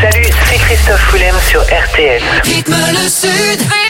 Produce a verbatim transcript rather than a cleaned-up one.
Salut, c'est Christophe Willem sur R T L. Rythme le Sud.